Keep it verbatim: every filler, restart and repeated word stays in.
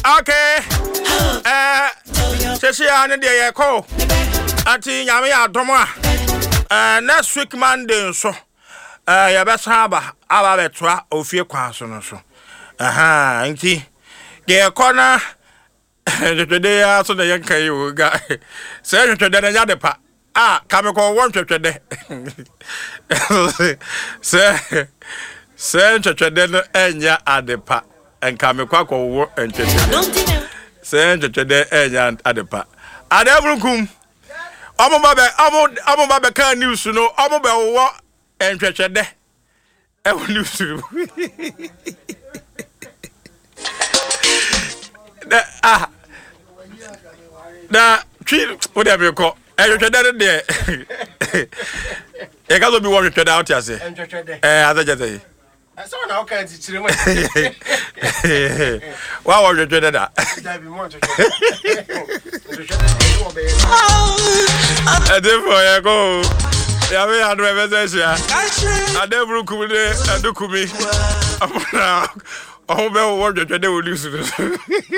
Okay. Eh, sesi ane de ye ko. Ati nyame ya domo. Eh, next week Monday so. Eh, ya besa aba aba betwa ofie kwan so no so. Aha, nti ge ko na twede ya so de yanka yi wo ga. Se twede na ya de pa. Ah, kame ko won twede. Se se twede no enya adepa. Enka me kwa kwa wo entwede. Se twede enya adepa. Adebrukum. Omo ba be omo omo ba be kan news no, omo be wo entwede. E wo news. Da ah. Da twi wo dey be ko. E twede de. E ga zo bi wo twede out ya se. Eh, azajete. So now can teach him. Why was you doing that? I did for you go. Yeah, we had my message. I never could do. I do could be. I'm now. Oh, well, what you do?